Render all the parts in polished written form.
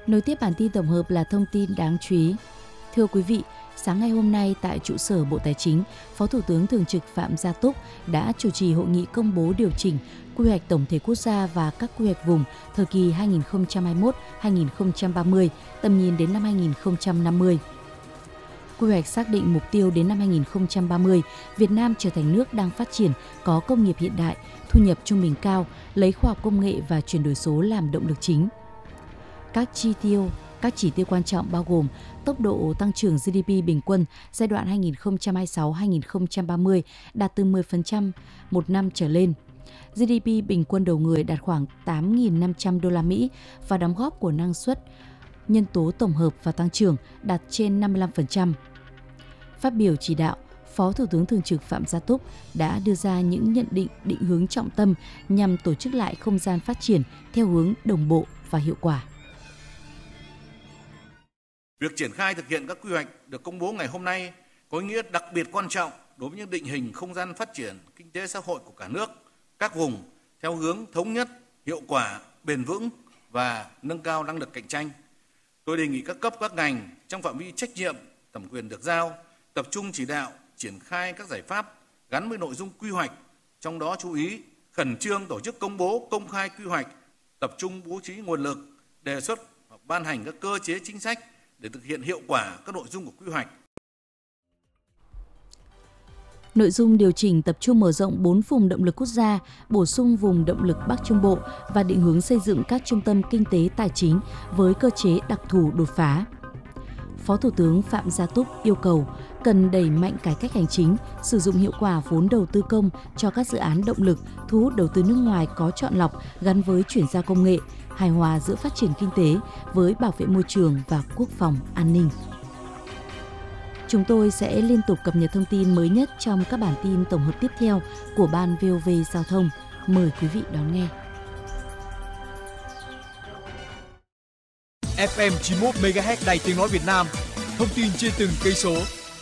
Nối tiếp bản tin tổng hợp là thông tin đáng chú ý. Thưa quý vị, sáng ngày hôm nay tại trụ sở Bộ Tài chính, Phó Thủ tướng Thường trực Phạm Gia Túc đã chủ trì hội nghị công bố điều chỉnh quy hoạch tổng thể quốc gia và các quy hoạch vùng thời kỳ 2021-2030, tầm nhìn đến năm 2050. Quy hoạch xác định mục tiêu đến năm 2030, Việt Nam trở thành nước đang phát triển, có công nghiệp hiện đại, thu nhập trung bình cao, lấy khoa học công nghệ và chuyển đổi số làm động lực chính. Các chỉ tiêu quan trọng bao gồm tốc độ tăng trưởng GDP bình quân giai đoạn 2026-2030 đạt từ 10% một năm trở lên. GDP bình quân đầu người đạt khoảng 8.500 đô la Mỹ và đóng góp của năng suất nhân tố tổng hợp và tăng trưởng đạt trên 55%. Phát biểu chỉ đạo, Phó Thủ tướng Thường trực Phạm Gia Túc đã đưa ra những nhận định định hướng trọng tâm nhằm tổ chức lại không gian phát triển theo hướng đồng bộ và hiệu quả. Việc triển khai thực hiện các quy hoạch được công bố ngày hôm nay có ý nghĩa đặc biệt quan trọng đối với những định hình không gian phát triển kinh tế xã hội của cả nước, các vùng theo hướng thống nhất, hiệu quả, bền vững và nâng cao năng lực cạnh tranh. Tôi đề nghị các cấp các ngành trong phạm vi trách nhiệm, thẩm quyền được giao tập trung chỉ đạo triển khai các giải pháp gắn với nội dung quy hoạch, trong đó chú ý khẩn trương tổ chức công bố công khai quy hoạch, tập trung bố trí nguồn lực, đề xuất hoặc ban hành các cơ chế chính sách để thực hiện hiệu quả các nội dung của quy hoạch. Nội dung điều chỉnh tập trung mở rộng 4 vùng động lực quốc gia, bổ sung vùng động lực Bắc Trung Bộ và định hướng xây dựng các trung tâm kinh tế tài chính với cơ chế đặc thù đột phá. Phó Thủ tướng Phạm Gia Túc yêu cầu cần đẩy mạnh cải cách hành chính, sử dụng hiệu quả vốn đầu tư công cho các dự án động lực, thu hút đầu tư nước ngoài có chọn lọc gắn với chuyển giao công nghệ, hài hòa giữa phát triển kinh tế với bảo vệ môi trường và quốc phòng an ninh. Chúng tôi sẽ liên tục cập nhật thông tin mới nhất trong các bản tin tổng hợp tiếp theo của Ban VOV Giao thông. Mời quý vị đón nghe. FM 91 MHz Đài Tiếng nói Việt Nam. Thông tin trên từng cây số.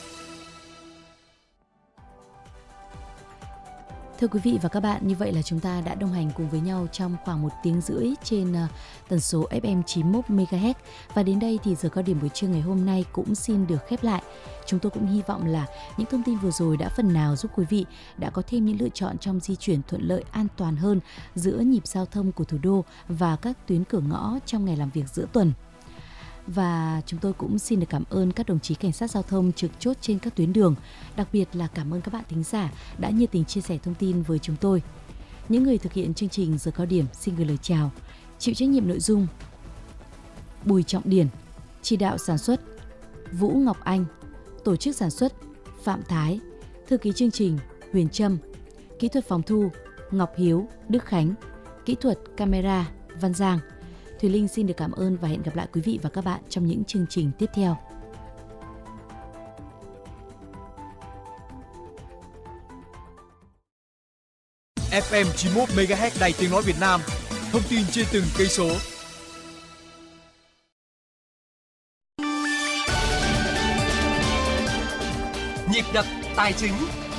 Thưa quý vị và các bạn, như vậy là chúng ta đã đồng hành cùng với nhau trong khoảng 1 tiếng rưỡi trên tần số FM 91 MHz. Và đến đây thì giờ cao điểm buổi trưa ngày hôm nay cũng xin được khép lại. Chúng tôi cũng hy vọng là những thông tin vừa rồi đã phần nào giúp quý vị đã có thêm những lựa chọn trong di chuyển thuận lợi, an toàn hơn giữa nhịp giao thông của thủ đô và các tuyến cửa ngõ trong ngày làm việc giữa tuần. Và chúng tôi cũng xin được cảm ơn các đồng chí cảnh sát giao thông trực chốt trên các tuyến đường. Đặc biệt là cảm ơn các bạn thính giả đã nhiệt tình chia sẻ thông tin với chúng tôi. Những người thực hiện chương trình giờ cao điểm xin gửi lời chào. Chịu trách nhiệm nội dung Bùi Trọng Điển, chỉ đạo sản xuất Vũ Ngọc Anh, tổ chức sản xuất Phạm Thái, thư ký chương trình Huyền Trâm, kỹ thuật phòng thu Ngọc Hiếu, Đức Khánh, kỹ thuật camera Văn Giang. Thùy Linh xin được cảm ơn và hẹn gặp lại quý vị và các bạn trong những chương trình tiếp theo. FM 91 MHz Đài Tiếng nói Việt Nam. Thông tin trên từng cây số. Nhịp đập tài chính.